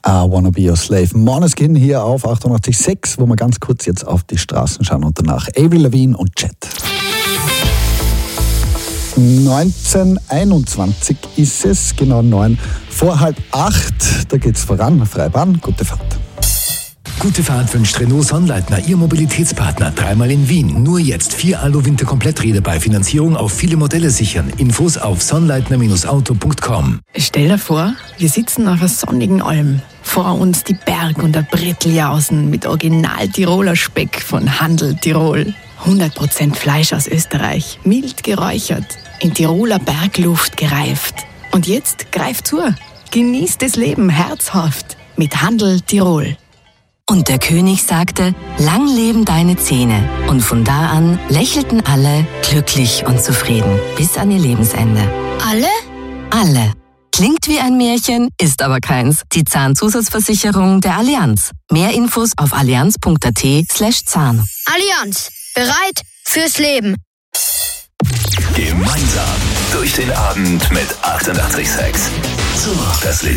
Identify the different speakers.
Speaker 1: I Wanna Be Your Slave. Måneskin hier auf 88.6, wo wir ganz kurz jetzt auf die Straßen schauen und danach Avril Lavigne und Jet. 19:21 ist es, genau 7:45. Da geht's voran, Freibahn, gute Fahrt.
Speaker 2: Gute Fahrt wünscht Renault Sonnleitner, Ihr Mobilitätspartner. Dreimal in Wien. Nur jetzt 4 Alu-Winter-Kompletträder bei Finanzierung auf viele Modelle sichern. Infos auf sonnleitner-auto.com.
Speaker 3: Stell dir vor, wir sitzen auf einer sonnigen Alm. Vor uns die Berg- und der Bretteljausen mit Original-Tiroler Speck von Handel Tirol. 100% Fleisch aus Österreich, mild geräuchert, in Tiroler Bergluft gereift. Und jetzt greift zu. Genießt das Leben herzhaft mit Handel Tirol.
Speaker 4: Und der König sagte, lang leben deine Zähne. Und von da an lächelten alle glücklich und zufrieden bis an ihr Lebensende.
Speaker 5: Alle?
Speaker 4: Alle. Klingt wie ein Märchen, ist aber keins. Die Zahnzusatzversicherung der Allianz. Mehr Infos auf allianz.at/Zahn.
Speaker 5: Allianz. Bereit fürs Leben.
Speaker 6: Gemeinsam durch den Abend mit 88.6. So macht das Leben.